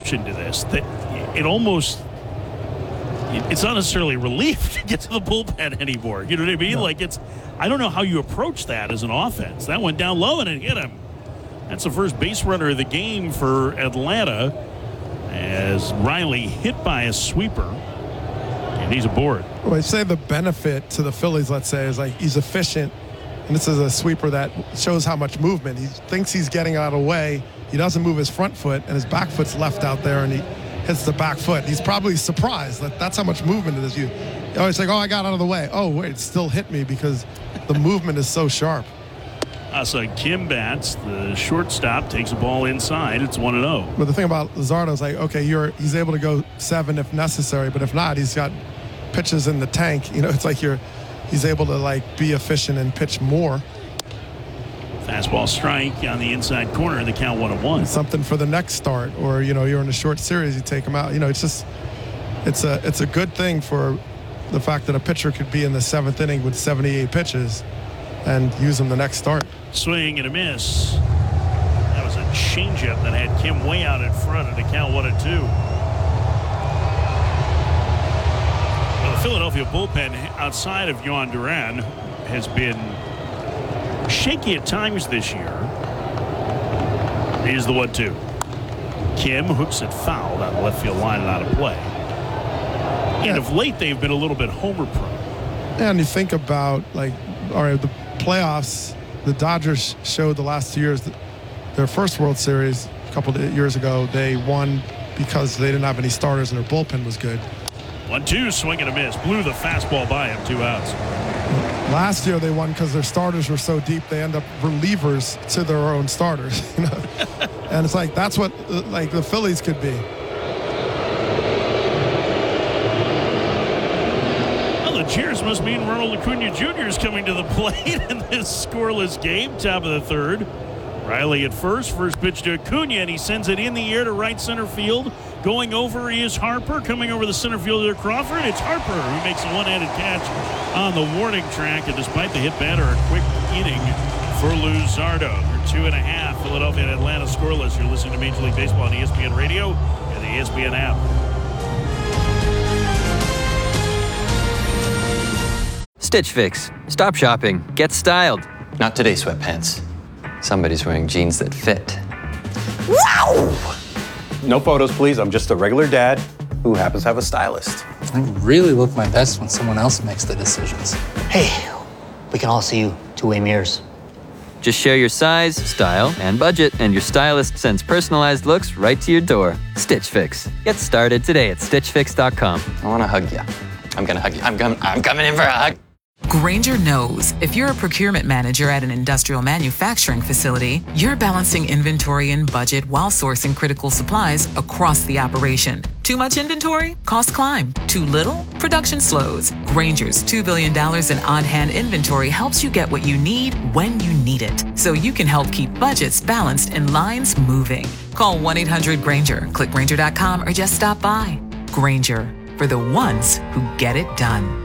exception to this, that it almost, it's not necessarily a relief to get to the bullpen anymore. You know what I mean? No. I don't know how you approach that as an offense. That went down low and it hit him. That's the first base runner of the game for Atlanta as Riley hit by a sweeper, and he's aboard. Well, I say the benefit to the Phillies, let's say, is like he's efficient, and this is a sweeper that shows how much movement. He thinks he's getting out of the way. He doesn't move his front foot, and his back foot's left out there, and he hits the back foot. He's probably surprised that that's how much movement it is. You always think, I got out of the way. Oh, wait, it still hit me because the movement is so sharp. So Kim bats, the shortstop, takes the ball inside. It's 1-0. But the thing about Luzardo is he's able to go 7 if necessary, but if not, he's got pitches in the tank. It's like he's able to be efficient and pitch more. Fastball strike on the inside corner, the count 1-1. Something for the next start, or you're in a short series, you take him out. It's a good thing for the fact that a pitcher could be in the 7th inning with 78 pitches and use him the next start. Swing and a miss. That was a changeup that had Kim way out in front at the count 1-2. Well, the Philadelphia bullpen outside of Yohan Duran has been shaky at times this year. Here's the 1-2. Kim hooks it foul down the left field line and out of play. And of late, they've been a little bit homer prone. Yeah, and you think about the playoffs. The Dodgers showed the last 2 years that their first World Series a couple of years ago, they won because they didn't have any starters and their bullpen was good. 1-2, swing and a miss. Blew the fastball by him, 2 outs. Last year they won because their starters were so deep they end up relievers to their own starters. And it's that's what the Phillies could be. Cheers must mean Ronald Acuna Jr. is coming to the plate in this scoreless game. Top of the third. Riley at first. First pitch to Acuna, and he sends it in the air to right center field. Going over is Harper. Coming over the center fielder Crawford. It's Harper who makes a one-handed catch on the warning track. And despite the hit batter, a quick inning for Luzardo. They're 2.5. Philadelphia and Atlanta scoreless. You're listening to Major League Baseball on ESPN Radio and the ESPN app. Stitch Fix. Stop shopping. Get styled. Not today, sweatpants. Somebody's wearing jeans that fit. Wow! No photos, please. I'm just a regular dad who happens to have a stylist. I really look my best when someone else makes the decisions. Hey, we can all see you two-way mirrors. Just share your size, style, and budget, and your stylist sends personalized looks right to your door. Stitch Fix. Get started today at StitchFix.com. I want to hug you. I'm going to hug you. I'm coming in for a hug. Grainger knows if you're a procurement manager at an industrial manufacturing facility, you're balancing inventory and budget while sourcing critical supplies across the operation. Too much inventory? Costs climb. Too little? Production slows. Grainger's $2 billion in on-hand inventory helps you get what you need when you need it, so you can help keep budgets balanced and lines moving. Call 1-800-GRAINGER, click Grainger.com, or just stop by. Grainger, for the ones who get it done.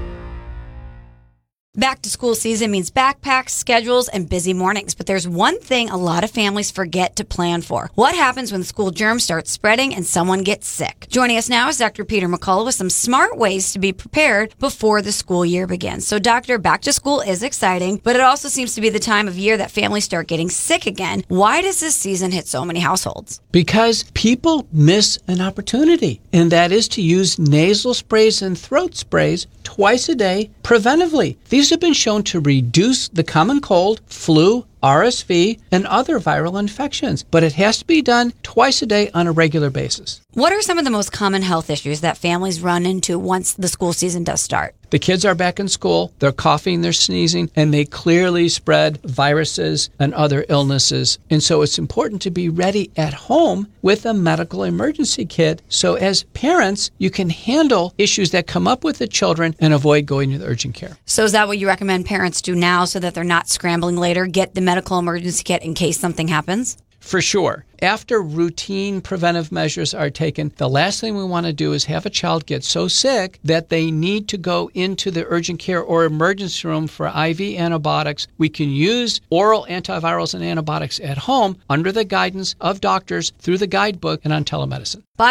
Back to school season means backpacks, schedules, and busy mornings. But there's one thing a lot of families forget to plan for. What happens when school germs start spreading and someone gets sick? Joining us now is Dr. Peter McCullough with some smart ways to be prepared before the school year begins. So, Doctor, back to school is exciting, but it also seems to be the time of year that families start getting sick again. Why does this season hit so many households? Because people miss an opportunity, and that is to use nasal sprays and throat sprays twice a day preventively. These have been shown to reduce the common cold, flu, RSV, and other viral infections, but it has to be done twice a day on a regular basis. What are some of the most common health issues that families run into once the school season does start? The kids are back in school, they're coughing, they're sneezing, and they clearly spread viruses and other illnesses. And so it's important to be ready at home with a medical emergency kit. So as parents, you can handle issues that come up with the children and avoid going to the urgent care. So is that what you recommend parents do now so that they're not scrambling later? Get the medical emergency kit in case something happens? For sure. After routine preventive measures are taken, the last thing we want to do is have a child get so sick that they need to go into the urgent care or emergency room for IV antibiotics. We can use oral antivirals and antibiotics at home under the guidance of doctors through the guidebook and on telemedicine.